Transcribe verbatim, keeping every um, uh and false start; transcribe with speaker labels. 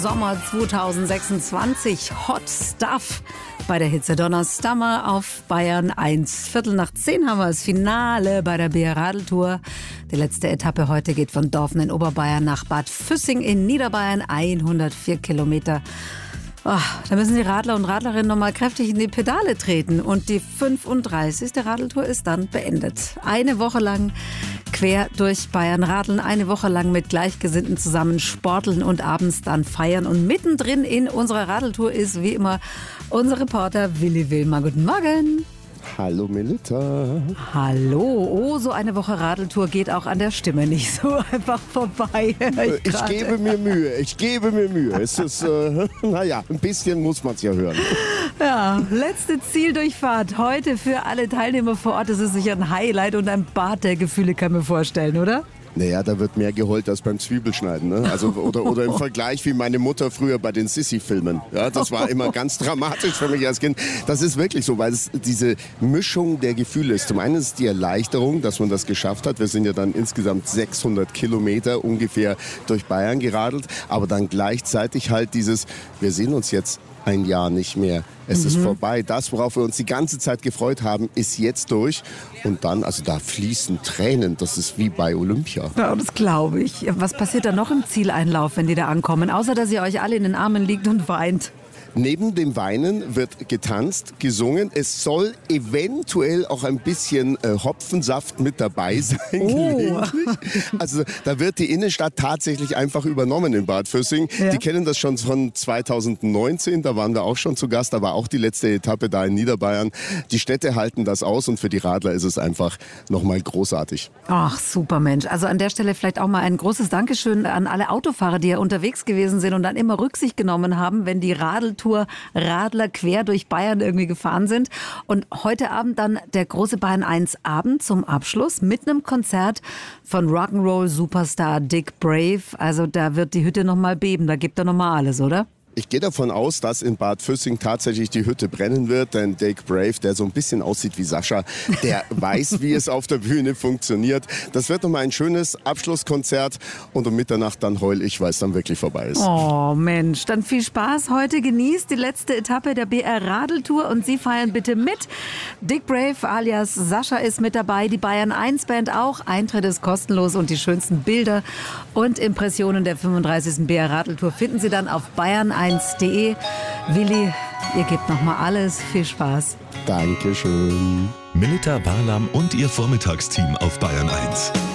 Speaker 1: Sommer zweitausendsechsundzwanzig, Hot Stuff bei der Hitze Donnerstammer auf Bayern eins. Viertel nach zehn haben wir das Finale bei der B R-Radeltour. Die letzte Etappe heute geht von Dorfen in Oberbayern nach Bad Füssing in Niederbayern, hundertvier Kilometer. Oh, da müssen die Radler und Radlerinnen noch mal kräftig in die Pedale treten. Und die fünfunddreißigste Radeltour ist dann beendet. Eine Woche lang quer durch Bayern radeln, eine Woche lang mit Gleichgesinnten zusammen sporteln und abends dann feiern. Und mittendrin in unserer Radeltour ist wie immer unser Reporter Willi Willmer. Guten Morgen.
Speaker 2: Hallo Melita.
Speaker 1: Hallo. Oh, so eine Woche Radeltour geht auch an der Stimme nicht so einfach vorbei.
Speaker 2: Ich, ich gebe mir Mühe, ich gebe mir Mühe. Es ist, äh, naja, ein bisschen muss man es ja hören.
Speaker 1: Ja, letzte Zieldurchfahrt heute für alle Teilnehmer vor Ort. Das ist sicher ein Highlight und ein Bad der Gefühle, kann ich mir vorstellen, oder?
Speaker 2: Naja, da wird mehr geheult als beim Zwiebelschneiden. Ne? Also, oder, oder im Vergleich wie meine Mutter früher bei den Sissi-Filmen. Ja, das war immer ganz dramatisch für mich als Kind. Das ist wirklich so, weil es diese Mischung der Gefühle ist. Zum einen ist es die Erleichterung, dass man das geschafft hat. Wir sind ja dann insgesamt sechshundert Kilometer ungefähr durch Bayern geradelt. Aber dann gleichzeitig halt dieses, wir sehen uns jetzt ein Jahr nicht mehr. Es mhm. ist vorbei. Das, worauf wir uns die ganze Zeit gefreut haben, ist jetzt durch. Und dann, also da fließen Tränen. Das ist wie bei Olympia.
Speaker 1: Ja, das glaube ich. Was passiert da noch im Zieleinlauf, wenn die da ankommen? Außer, dass ihr euch alle in den Armen liegt und weint.
Speaker 2: Neben dem Weinen wird getanzt, gesungen. Es soll eventuell auch ein bisschen äh, Hopfensaft mit dabei sein.
Speaker 1: Oh.
Speaker 2: Also da wird die Innenstadt tatsächlich einfach übernommen in Bad Füssing. Ja. Die kennen das schon von zweitausendneunzehn, da waren wir auch schon zu Gast. Da war auch die letzte Etappe da in Niederbayern. Die Städte halten das aus und für die Radler ist es einfach nochmal großartig.
Speaker 1: Ach, super Mensch. Also an der Stelle vielleicht auch mal ein großes Dankeschön an alle Autofahrer, die ja unterwegs gewesen sind und dann immer Rücksicht genommen haben, wenn die Radeltour Radler quer durch Bayern irgendwie gefahren sind. Und heute Abend dann der große Bayern eins Abend zum Abschluss mit einem Konzert von Rock'n'Roll Superstar Dick Brave. Also da wird die Hütte nochmal beben, da gibt er nochmal alles, oder?
Speaker 2: Ich gehe davon aus, dass in Bad Füssing tatsächlich die Hütte brennen wird, denn Dick Brave, der so ein bisschen aussieht wie Sascha, der weiß, wie es auf der Bühne funktioniert. Das wird nochmal ein schönes Abschlusskonzert und um Mitternacht dann heul ich, weil es dann wirklich vorbei ist.
Speaker 1: Oh Mensch, dann viel Spaß heute. Genießt die letzte Etappe der B R-Radeltour und Sie feiern bitte mit. Dick Brave alias Sascha ist mit dabei, die Bayern eins Band auch. Eintritt ist kostenlos und die schönsten Bilder und Impressionen der fünfunddreißigsten B R-Radeltour finden Sie dann auf bayern eins punkt de. Willi, ihr gebt nochmal alles. Viel Spaß.
Speaker 2: Dankeschön.
Speaker 3: Melita Barlam und ihr Vormittagsteam auf Bayern eins.